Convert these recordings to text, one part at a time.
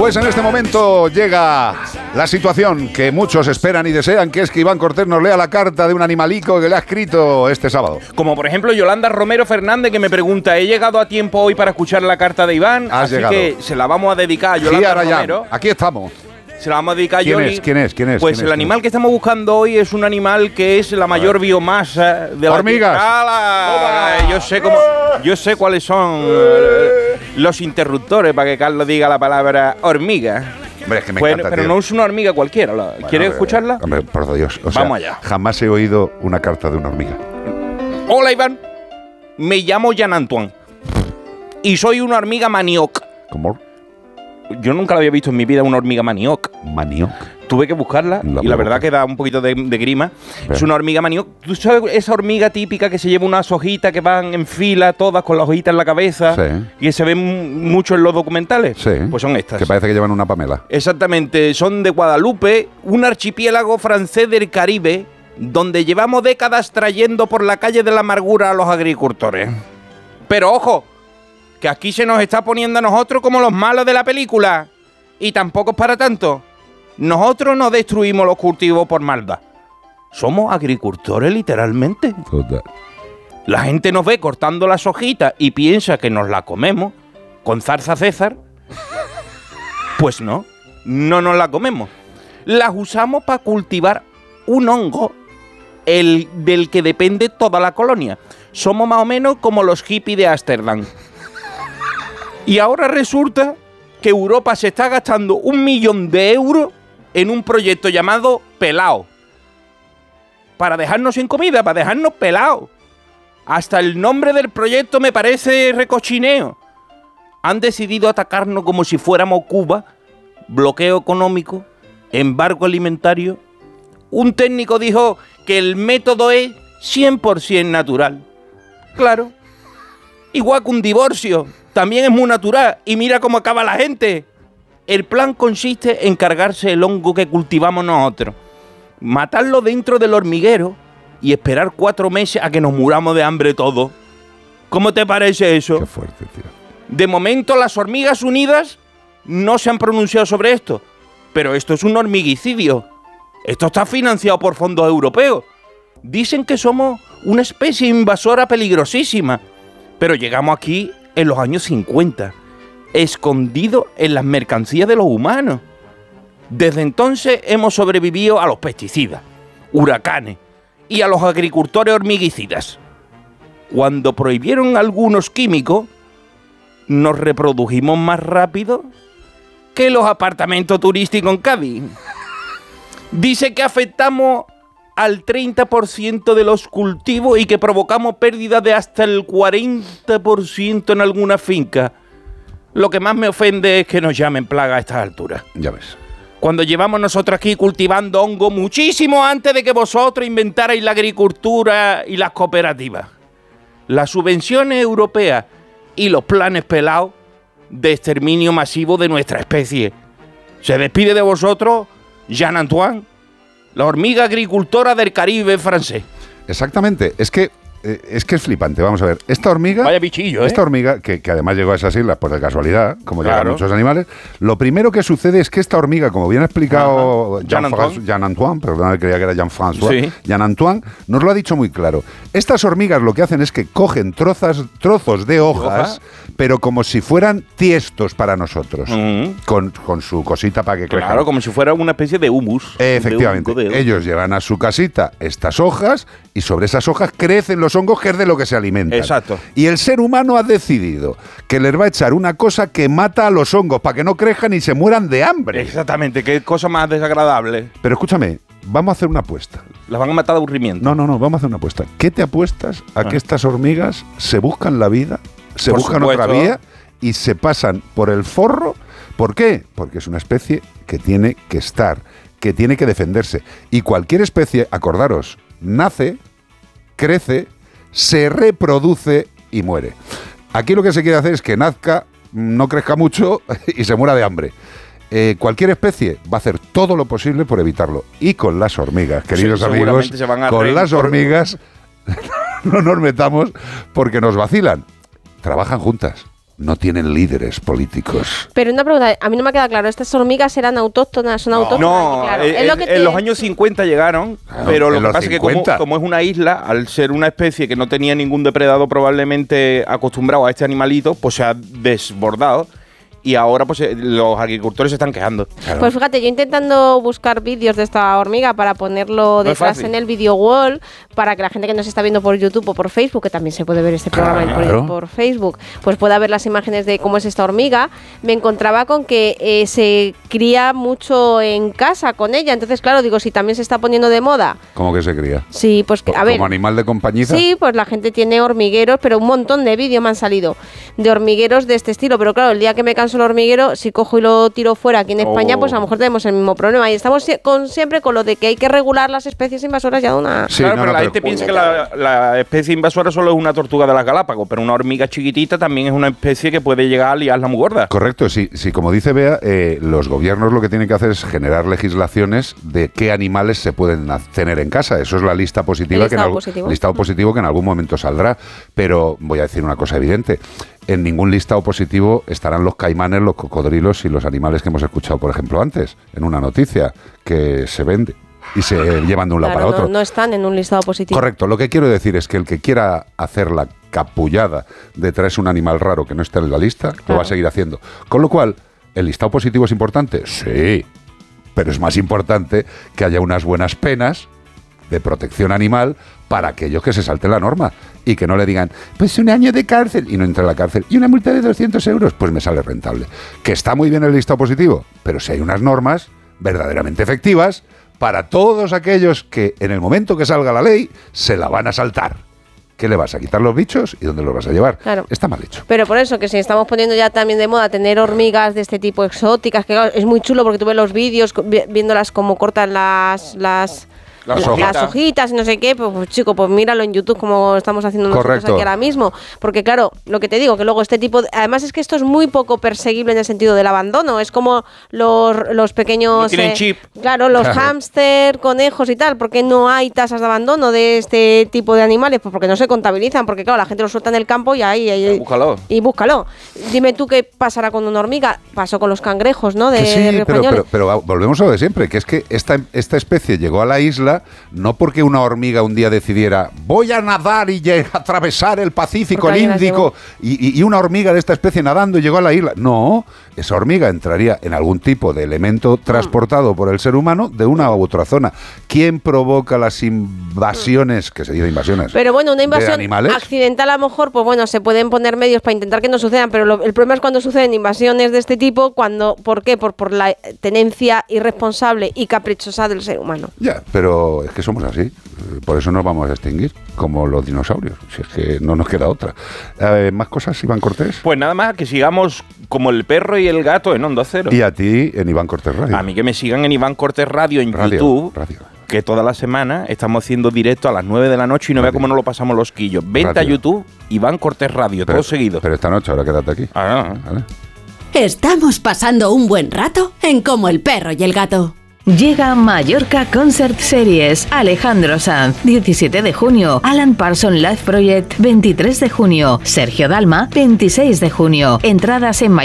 Pues en este momento llega la situación que muchos esperan y desean, que es que Iván Cortés nos lea la carta de un animalico que le ha escrito este sábado. Como por ejemplo Yolanda Romero Fernández, que me pregunta, ¿he llegado a tiempo hoy para escuchar la carta de Iván? Has Así llegado. que se la vamos a dedicar a Yolanda Romero. Aquí estamos. Se la vamos a dedicar a ¿Quién Yoli. es? ¿Quién es? ¿Quién es? Pues ¿Quién el es? animal que estamos buscando hoy es un animal que es la mayor biomasa de la ¡Hormigas! ¡Hala! Yo sé cuáles son los interruptores para que Carlos diga la palabra hormiga. Hombre, es que me Bueno, encanta, pero tío. no es una hormiga cualquiera. ¿Quieres escucharla? Hombre, por Dios. O sea, Vamos allá. Jamás he oído una carta de una hormiga. Hola, Iván. Me llamo Jean Antoine y soy una hormiga manioc. ¿Cómo? Yo nunca la había visto en mi vida una hormiga manioc. Manioc. Tuve que buscarla y la verdad que da un poquito de grima. Es una hormiga manioc. ¿Tú sabes esa hormiga típica que se lleva unas hojitas que van en fila, todas con las hojitas en la cabeza? Sí. Y que se ven mucho en los documentales. Sí. Pues son estas. Que parece que llevan una pamela. Exactamente. Son de Guadalupe, un archipiélago francés del Caribe, donde llevamos décadas trayendo por la calle de la amargura a los agricultores. Pero ojo, que aquí se nos está poniendo a nosotros como los malos de la película. Y tampoco es para tanto. Nosotros no destruimos los cultivos por maldad. Somos agricultores literalmente. Total. La gente nos ve cortando las hojitas y piensa que nos la comemos con zarza César. Pues no nos la comemos. Las usamos para cultivar un hongo del que depende toda la colonia. Somos más o menos como los hippies de Ámsterdam. Y ahora resulta que Europa se está gastando 1 millón de euros en un proyecto llamado Pelao. Para dejarnos sin comida, para dejarnos pelados. Hasta el nombre del proyecto me parece recochineo. Han decidido atacarnos como si fuéramos Cuba, bloqueo económico, embargo alimentario. Un técnico dijo que el método es 100% natural. Claro. Igual que un divorcio, también es muy natural. Y mira cómo acaba la gente. El plan consiste en cargarse el hongo que cultivamos nosotros, matarlo dentro del hormiguero y esperar 4 meses a que nos muramos de hambre todos. ¿Cómo te parece eso? Qué fuerte, tío. De momento las hormigas unidas no se han pronunciado sobre esto, pero esto es un hormiguicidio. Esto está financiado por fondos europeos. Dicen que somos una especie invasora peligrosísima, pero llegamos aquí en los años 50, escondido en las mercancías de los humanos. Desde entonces hemos sobrevivido a los pesticidas, huracanes y a los agricultores hormiguicidas. Cuando prohibieron algunos químicos, nos reprodujimos más rápido que los apartamentos turísticos en Cádiz. Dice que afectamos al 30% de los cultivos y que provocamos pérdidas de hasta el 40% en alguna finca. Lo que más me ofende es que nos llamen plaga a estas alturas. Ya ves. Cuando llevamos nosotros aquí cultivando hongo muchísimo antes de que vosotros inventarais la agricultura y las cooperativas. Las subvenciones europeas y los planes pelados de exterminio masivo de nuestra especie. Se despide de vosotros Jean Antoine, la hormiga agricultora del Caribe francés. Exactamente. Es que es flipante. Vamos a ver. Esta hormiga... Vaya bichillo, ¿eh? Esta hormiga, que además llegó a esas islas por de casualidad, como Claro. llegan muchos animales, lo primero que sucede es que esta hormiga, como bien ha explicado Jean Antoine, perdón, creía que era Jean-François, Sí. Jean Antoine, nos lo ha dicho muy claro. Estas hormigas lo que hacen es que cogen trozos de hojas, pero como si fueran tiestos para nosotros, con su cosita para que crezcan. Claro, como si fuera una especie de humus. Efectivamente, De hongo. ellos llevan a su casita estas hojas y sobre esas hojas crecen los hongos, que es de lo que se alimentan. Exacto. Y el ser humano ha decidido que les va a echar una cosa que mata a los hongos para que no crezcan y se mueran de hambre. Exactamente, qué cosa más desagradable. Pero escúchame, vamos a hacer una apuesta. Las van a matar de aburrimiento. No, vamos a hacer una apuesta. ¿Qué te apuestas a que estas hormigas se buscan la vida, se Por buscan supuesto. otra vía y se pasan por el forro? ¿Por qué? Porque es una especie que tiene que estar, que tiene que defenderse. Y cualquier especie, acordaros, nace, crece, se reproduce y muere. Aquí lo que se quiere hacer es que nazca, no crezca mucho y se muera de hambre. Cualquier especie va a hacer todo lo posible por evitarlo. Y con las hormigas, queridos amigos, seguramente se van a con reír las por- hormigas no nos metamos porque nos vacilan. Trabajan juntas. no tienen líderes políticos. Pero una pregunta, a mí no me queda claro, ¿estas hormigas eran autóctonas? ¿Son autóctonas? No, Claro. en los años 50 llegaron, Claro, pero lo en que los pasa es que 50. como es una isla, al ser una especie que no tenía ningún depredador probablemente acostumbrado a este animalito, pues se ha desbordado. Y ahora pues los agricultores se están quejando. Claro. Pues fíjate, yo intentando buscar vídeos de esta hormiga para ponerlo No es detrás fácil. en el video wall, para que la gente que nos está viendo por YouTube o por Facebook, que también se puede ver este programa Claro. por Facebook, pues pueda ver las imágenes de cómo es esta hormiga, me encontraba con que se cría mucho en casa con ella. Entonces, claro, digo, si también se está poniendo de moda. ¿Cómo que se cría? Sí, pues a ver. ¿Como animal de compañía? Sí, pues la gente tiene hormigueros, pero un montón de vídeos me han salido de hormigueros de este estilo. Pero claro, el día que me canso el hormiguero, si cojo y lo tiro fuera aquí en España, pues a lo mejor tenemos el mismo problema. Y estamos siempre con lo de que hay que regular las especies invasoras ya de una... Sí, claro, no, pero no, la pero- gente piensa que la especie invasora solo es una tortuga de las Galápagos, pero una hormiga chiquitita también es una especie que puede llegar a liarla muy gorda. Correcto, sí, como dice Bea, los gobiernos lo que tienen que hacer es generar legislaciones de qué animales se pueden tener en casa. Eso es la lista positiva, El listado positivo. listado positivo que en algún momento saldrá. Pero voy a decir una cosa evidente. En ningún listado positivo estarán los caimanes, los cocodrilos y los animales que hemos escuchado, por ejemplo, antes, en una noticia que se vende y se llevan de un lado Claro, para otro. no están en un listado positivo. Correcto, lo que quiero decir es que el que quiera hacer la capullada de traerse un animal raro que no esté en la lista, lo va a seguir haciendo. Con lo cual, ¿el listado positivo es importante? Sí, pero es más importante que haya unas buenas penas de protección animal para aquellos que se salten la norma y que no le digan, pues 1 año de cárcel y no entra a la cárcel y una multa de 200 euros, pues me sale rentable. Que está muy bien el listado positivo, pero si hay unas normas verdaderamente efectivas para todos aquellos que en el momento que salga la ley se la van a saltar. ¿Qué le vas a quitar los bichos y dónde los vas a llevar? Claro. Está mal hecho. Pero por eso, que si estamos poniendo ya también de moda tener hormigas de este tipo exóticas, que claro, es muy chulo porque tú ves los vídeos viéndolas cómo cortan las hojitas y no sé qué, pues chico, pues míralo en YouTube como estamos haciendo nosotros Correcto. aquí ahora mismo. Porque claro, lo que te digo, que luego este tipo además es que esto es muy poco perseguible en el sentido del abandono. Es como los pequeños... No tienen chip. Claro, los hámster, conejos y tal. ¿Por qué no hay tasas de abandono de este tipo de animales? Pues porque no se contabilizan, porque claro, la gente los suelta en el campo y ahí... Búscalo. Y búscalo. Dime tú qué pasará con una hormiga. Pasó con los cangrejos, ¿no? De Que sí, Río pero Español. volvemos a lo de siempre, que es que esta especie llegó a la isla no porque una hormiga un día decidiera voy a nadar y atravesar el Pacífico, Porque el alguien las Índico, y una hormiga de esta especie nadando llegó a la isla. No, esa hormiga entraría en algún tipo de elemento transportado por el ser humano de una u otra zona. ¿Quién provoca las invasiones, que se dice invasiones, Pero bueno, una de invasión animales? accidental a lo mejor, pues bueno, se pueden poner medios para intentar que no sucedan, pero el problema es cuando suceden invasiones de este tipo, ¿por qué? Por la tenencia irresponsable y caprichosa del ser humano. Ya, pero es que somos así. Por eso nos vamos a extinguir, como los dinosaurios. Si es que no nos queda otra. ¿Más cosas, Iván Cortés? Pues nada más, que sigamos como el perro y el gato en Onda Cero. Y a ti en Iván Cortés Radio. A mí que me sigan en Iván Cortés Radio en Radio, YouTube. radio. Que toda la semana estamos haciendo directo a las 9 de la noche y no vea cómo nos lo pasamos los quillos. Vente Radio. a YouTube, Iván Cortés Radio, todo seguido. Pero esta noche, ahora quédate aquí. Ah, ¿Vale? Estamos pasando un buen rato en Como el perro y el gato. Llega Mallorca Concert Series. Alejandro Sanz, 17 de junio. Alan Parsons Live Project, 23 de junio. Sergio Dalma, 26 de junio. Entradas en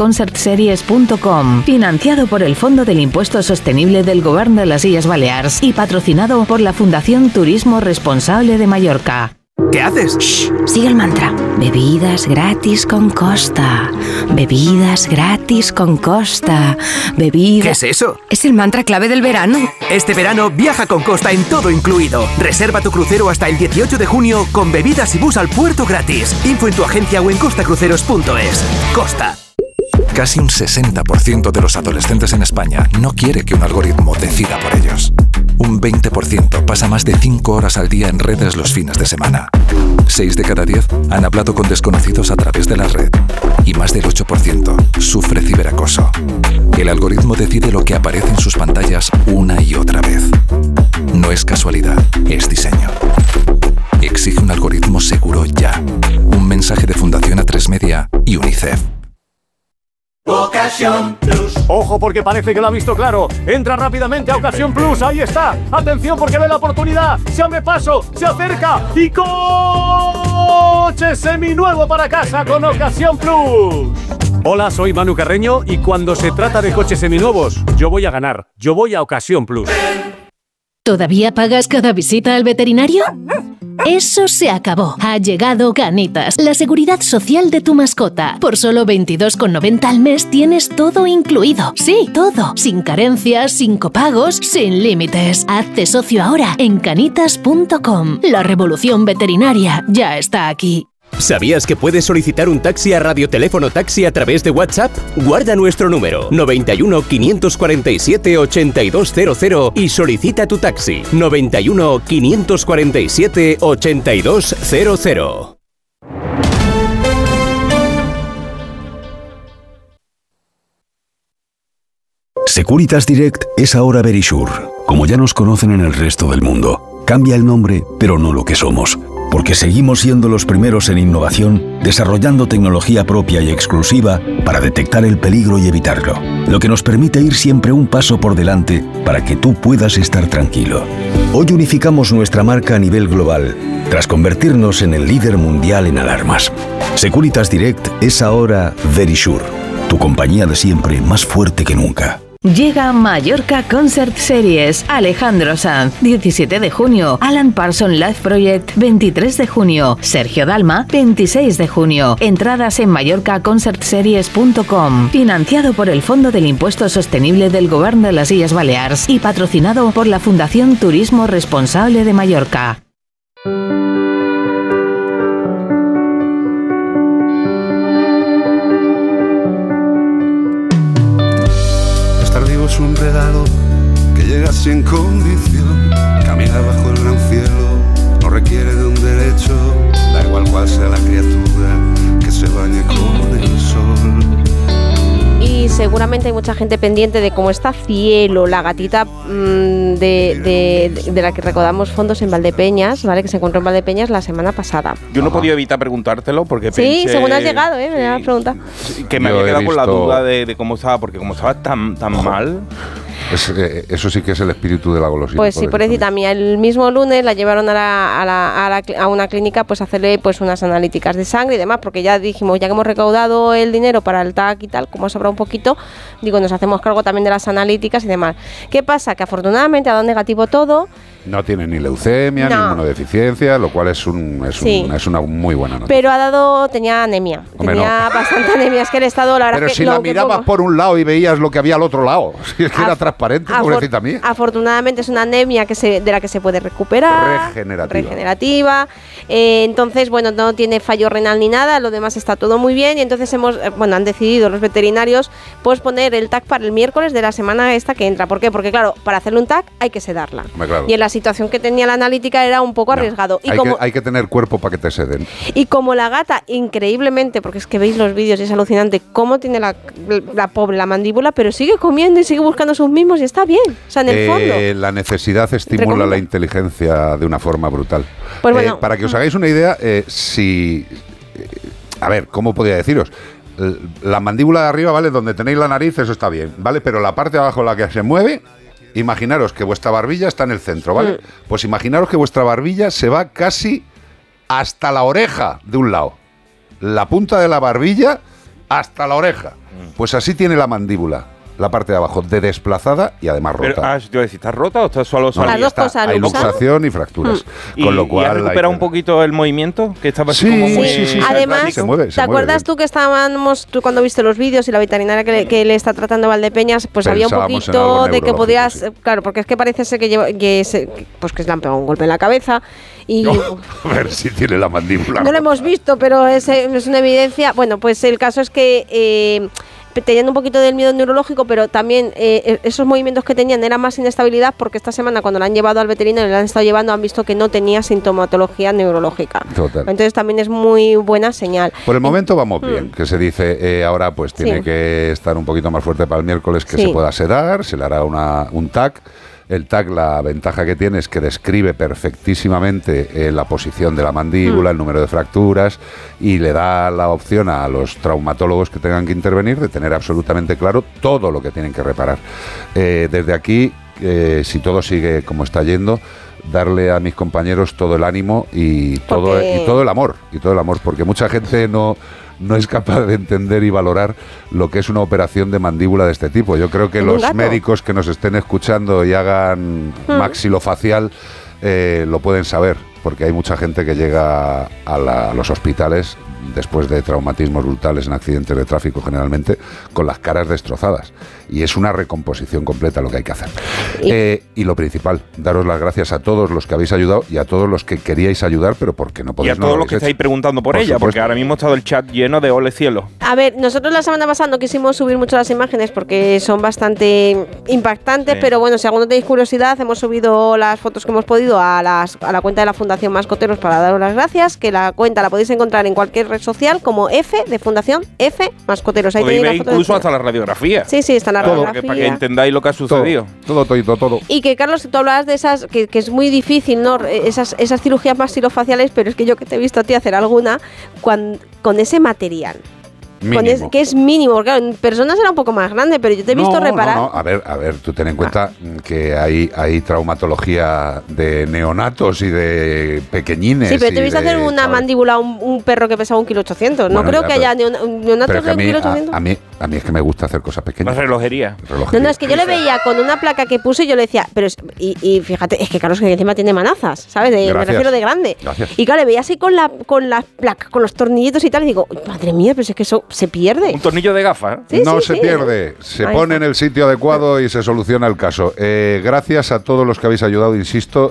mallorcaconcertseries.com. Financiado por el Fondo del Impuesto Sostenible del Gobierno de las Illes Baleares y patrocinado por la Fundación Turismo Responsable de Mallorca. ¿Qué haces? Shh, sigue el mantra. Bebidas gratis con Costa. Bebidas gratis con Costa. Bebidas... ¿Qué es eso? Es el mantra clave del verano. Este verano viaja con Costa en todo incluido. Reserva tu crucero hasta el 18 de junio con bebidas y bus al puerto gratis. Info en tu agencia o en costacruceros.es. Costa. Casi un 60% de los adolescentes en España no quiere que un algoritmo decida por ellos. Un 20% pasa más de 5 horas al día en redes los fines de semana. 6 de cada 10 han hablado con desconocidos a través de la red. Y más del 8% sufre ciberacoso. El algoritmo decide lo que aparece en sus pantallas una y otra vez. No es casualidad, es diseño. Exige un algoritmo seguro ya. Un mensaje de Fundación A3 Media y UNICEF. Ocasión Plus. Ojo porque parece que lo ha visto claro. Entra rápidamente a Ocasión Plus. Ahí está. Atención porque ve la oportunidad. Se abre paso. Se acerca. Y coche seminuevo para casa con Ocasión Plus. Hola, soy Manu Carreño y cuando se trata de coches seminuevos, yo voy a ganar. Yo voy a Ocasión Plus. ¿Todavía pagas cada visita al veterinario? Eso se acabó. Ha llegado Canitas, la seguridad social de tu mascota. Por solo 22,90 al mes tienes todo incluido. Sí, todo. Sin carencias, sin copagos, sin límites. Hazte socio ahora en canitas.com. La revolución veterinaria ya está aquí. ¿Sabías que puedes solicitar un taxi a Radioteléfono Taxi a través de WhatsApp? Guarda nuestro número 91 547 8200 y solicita tu taxi 91 547 8200. Securitas Direct es ahora Verisure, como ya nos conocen en el resto del mundo. Cambia el nombre, pero no lo que somos. Porque seguimos siendo los primeros en innovación, desarrollando tecnología propia y exclusiva para detectar el peligro y evitarlo. Lo que nos permite ir siempre un paso por delante para que tú puedas estar tranquilo. Hoy unificamos nuestra marca a nivel global, tras convertirnos en el líder mundial en alarmas. Securitas Direct es ahora Verisure, tu compañía de siempre más fuerte que nunca. Llega Mallorca Concert Series. Alejandro Sanz, 17 de junio. Alan Parsons Live Project, 23 de junio. Sergio Dalma, 26 de junio. Entradas en mallorcaconcertseries.com. Financiado por el Fondo del Impuesto Sostenible del Govern de las Illes Balears y patrocinado por la Fundación Turismo Responsable de Mallorca. Es un regalo que llega sin condición. Caminar bajo el gran cielo no requiere de un derecho. Da igual cuál sea la criatura que se bañe con el sol. Y seguramente hay mucha gente pendiente de cómo está Cielo, la gatita de la que recaudamos fondos en Valdepeñas, ¿vale? Que se encontró en Valdepeñas la semana pasada. Yo no podía evitar preguntártelo porque sí, pensé, según has llegado, me has preguntado. Que me había quedado con la duda de cómo estaba, porque como estaba tan mal. Eso sí que es el espíritu de la golosina. Pues sí, pobrecita mía. El mismo lunes la llevaron a una clínica pues a hacerle pues unas analíticas de sangre y demás, porque ya dijimos, ya que hemos recaudado el dinero para el TAC y tal, como ha sobrado un poquito, digo, nos hacemos cargo también de las analíticas y demás. ¿Qué pasa? Que afortunadamente ha dado negativo todo. No tiene ni leucemia, ni inmunodeficiencia, lo cual es una muy buena noticia. Pero tenía anemia. Tenía bastante anemia. Es que el estado, la verdad Pero que si la mirabas por un lado y veías lo que había al otro lado, si es que era transparente, pobrecita mía. Afortunadamente es una anemia de la que se puede recuperar. Regenerativa. Entonces, bueno, no tiene fallo renal ni nada, lo demás está todo muy bien y entonces han decidido los veterinarios pues poner el TAC para el miércoles de la semana esta que entra. ¿Por qué? Porque claro, para hacerle un TAC hay que sedarla. Claro. Y en la situación que tenía la analítica era un poco arriesgado. Y hay que tener cuerpo para que te seden. Y como la gata, increíblemente, porque es que veis los vídeos y es alucinante cómo tiene la pobre la mandíbula, pero sigue comiendo y sigue buscando sus mismos y está bien. O sea, en el fondo. La necesidad estimula la inteligencia de una forma brutal. Pues bueno, para que os hagáis una idea, a ver, ¿cómo podría deciros? La mandíbula de arriba, ¿vale? Donde tenéis la nariz, eso está bien, ¿vale? Pero la parte de abajo, la que se mueve, imaginaros que vuestra barbilla está en el centro, ¿vale? Pues imaginaros que vuestra barbilla se va casi hasta la oreja de un lado. La punta de la barbilla hasta la oreja. Pues así tiene la mandíbula. La parte de abajo, de desplazada y además rota. Yo decía, ¿está rota o está solo las dos cosas? Hay luxación y fracturas. Con lo cual. ¿Y has recuperado un poquito el movimiento? Que estaba así como muy. Sí. Además, se mueve, ¿te acuerdas tú que tú cuando viste los vídeos y la veterinaria que le está tratando Valdepeñas, pues había un poquito de que podías. Claro, porque es que parece ser que se le han pegado un golpe en la cabeza. Y a ver si tiene la mandíbula. No lo hemos visto, pero es una evidencia. Bueno, pues el caso es que. Teniendo un poquito del miedo neurológico, pero también esos movimientos que tenían eran más inestabilidad porque esta semana cuando la han llevado al veterinario y la han estado llevando han visto que no tenía sintomatología neurológica. Total. Entonces también es muy buena señal. Por el momento vamos bien, que se dice ahora pues tiene que estar un poquito más fuerte para el miércoles que se pueda sedar, se le hará un TAC. El TAC, la ventaja que tiene es que describe perfectísimamente la posición de la mandíbula, el número de fracturas, y le da la opción a los traumatólogos que tengan que intervenir de tener absolutamente claro todo lo que tienen que reparar. Desde aquí, si todo sigue como está yendo, darle a mis compañeros todo el ánimo y todo el amor, porque mucha gente no es capaz de entender y valorar lo que es una operación de mandíbula de este tipo. Yo creo que los médicos que nos estén escuchando y hagan maxilofacial lo pueden saber, porque hay mucha gente que llega a los hospitales después de traumatismos brutales en accidentes de tráfico, generalmente con las caras destrozadas, y es una recomposición completa lo que hay que hacer. Y lo principal, daros las gracias a todos los que habéis ayudado y a todos los que queríais ayudar, pero porque no podéis. Y a todos los que estáis preguntando por ella, supuesto. porque ahora mismo ha estado el chat lleno de ole cielo. A ver, nosotros la semana pasada no quisimos subir mucho las imágenes porque son bastante impactantes, pero bueno, si alguno tenéis curiosidad, hemos subido las fotos que hemos podido a la cuenta de la Fundación Mascoteros para daros las gracias, que la cuenta la podéis encontrar en cualquier red social como F de Fundación F Mascoteros. Ahí podéis tenéis ver la foto incluso hasta la radiografía. Sí, está en la radiografía. Para que entendáis lo que ha sucedido. Todo. Y que, Carlos, tú hablabas de esas, que es muy difícil, ¿no? Esas cirugías maxilofaciales, pero es que yo que te he visto a ti hacer alguna con ese material. Que es mínimo, porque claro, en personas era un poco más grande, pero yo te he visto reparar. No. A ver, tú ten en cuenta que hay traumatología de neonatos y de pequeñines. Sí, pero te he visto hacer una mandíbula a un perro que pesaba 1,8 kg. No creo que haya neonatos de 1,8 kg. A mí es que me gusta hacer cosas pequeñas. Más relojería. No, es que yo le veía con una placa que puso y yo le decía, pero y fíjate, es que Carlos que encima tiene manazas, ¿sabes? Me refiero de grande. Gracias. Y claro, le veía así con la placa, con los tornillitos y tal, y digo, madre mía, pero es que eso se pierde. Un tornillo de gafa. No se pierde, se pone en el sitio adecuado y se soluciona el caso. Gracias a todos los que habéis ayudado, insisto,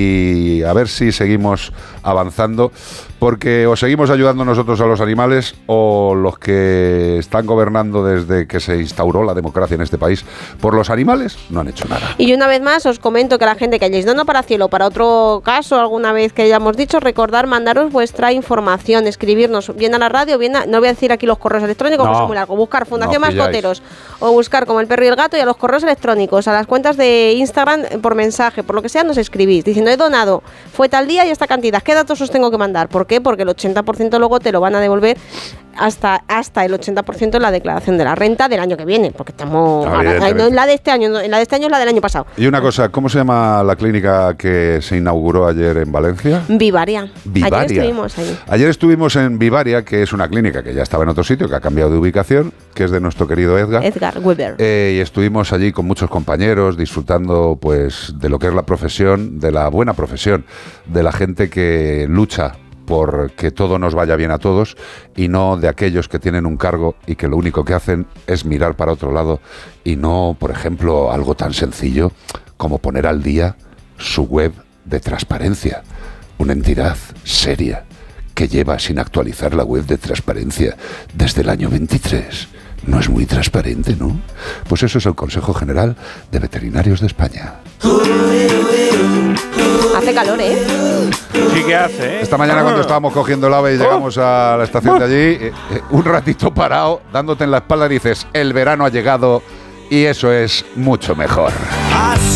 y a ver si seguimos avanzando, porque o seguimos ayudando nosotros a los animales o los que están gobernando desde que se instauró la democracia en este país por los animales no han hecho nada. Y una vez más os comento que la gente que hayáis donado para Cielo, para otro caso, alguna vez que hayamos dicho, recordar mandaros vuestra información, escribirnos bien a la radio, no voy a decir aquí los correos electrónicos, que es muy largo, buscar Fundación Mascoteros o buscar como El Perro y el Gato, y a los correos electrónicos, a las cuentas de Instagram, por mensaje, por lo que sea, nos escribís diciendo he donado, fue tal día y esta cantidad, ¿qué datos os tengo que mandar? ¿Por qué? Porque el 80% luego te lo van a devolver hasta el 80% en la declaración de la renta del año que viene, porque estamos no en la de este año, en la de este año es la del año pasado. Y una cosa, ¿cómo se llama la clínica que se inauguró ayer en Valencia? Vivaria. Ayer estuvimos allí. Ayer estuvimos en Vivaria, que es una clínica que ya estaba en otro sitio, que ha cambiado de ubicación, que es de nuestro querido Edgar Weber. Y estuvimos allí con muchos compañeros disfrutando pues de lo que es la profesión, de la buena profesión, de la gente que lucha por que todo nos vaya bien a todos y no de aquellos que tienen un cargo y que lo único que hacen es mirar para otro lado y no, por ejemplo, algo tan sencillo como poner al día su web de transparencia. Una entidad seria que lleva sin actualizar la web de transparencia desde el año 23. No es muy transparente, ¿no? Pues eso es el Consejo General de Veterinarios de España. Hace calor, ¿eh? Sí que hace, ¿eh? Esta mañana cuando estábamos cogiendo el AVE y llegamos a la estación de allí, un ratito parado, dándote en la espalda, dices, el verano ha llegado y eso es mucho mejor.